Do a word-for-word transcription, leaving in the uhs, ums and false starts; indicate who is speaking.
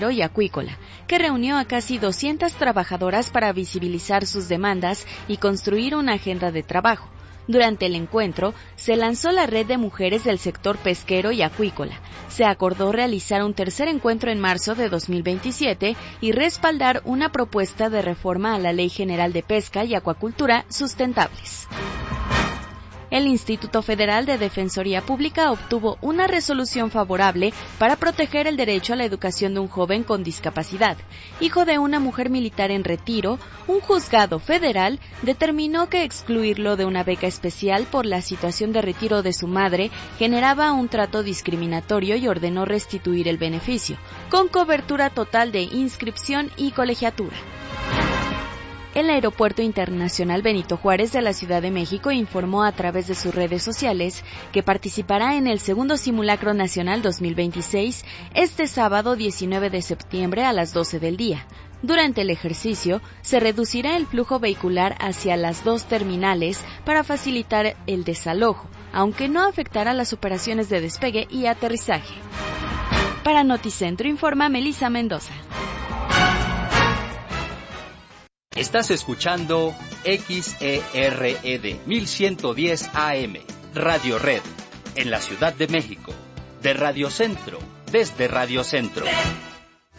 Speaker 1: y acuícola, que reunió a casi doscientas trabajadoras para visibilizar sus demandas y construir una agenda de trabajo. Durante el encuentro, se lanzó la red de mujeres del sector pesquero y acuícola. Se acordó realizar un tercer encuentro en marzo de dos mil veintisiete y respaldar una propuesta de reforma a la Ley General de Pesca y Acuacultura sustentables. El Instituto Federal de Defensoría Pública obtuvo una resolución favorable para proteger el derecho a la educación de un joven con discapacidad. Hijo de una mujer militar en retiro, un juzgado federal determinó que excluirlo de una beca especial por la situación de retiro de su madre generaba un trato discriminatorio y ordenó restituir el beneficio, con cobertura total de inscripción y colegiatura. El Aeropuerto Internacional Benito Juárez de la Ciudad de México informó a través de sus redes sociales que participará en el segundo Simulacro Nacional dos mil veintiséis este sábado diecinueve de septiembre a las doce del día. Durante el ejercicio, se reducirá el flujo vehicular hacia las dos terminales para facilitar el desalojo, aunque no afectará las operaciones de despegue y aterrizaje. Para Noticentro informa Melissa Mendoza.
Speaker 2: Estás escuchando X E R E D mil ciento diez A M, Radio Red, en la Ciudad de México, de Radio Centro, desde Radio Centro.